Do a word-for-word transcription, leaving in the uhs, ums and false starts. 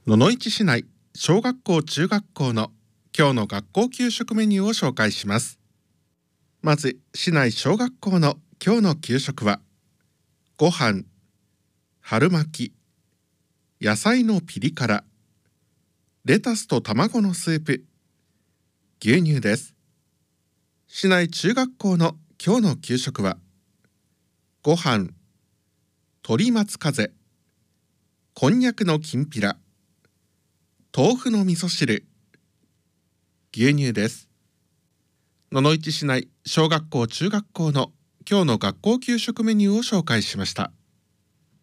野々市市内小学校中学校の今日の学校給食メニューを紹介します。まず市内小学校の今日の給食はご飯、春巻き、野菜のピリ辛、レタスと卵のスープ、牛乳です。市内中学校の今日の給食はご飯、鶏松風、こんにゃくのきんぴら、豆腐の味噌汁、牛乳です。野々市市内小学校中学校の今日の学校給食メニューを紹介しました。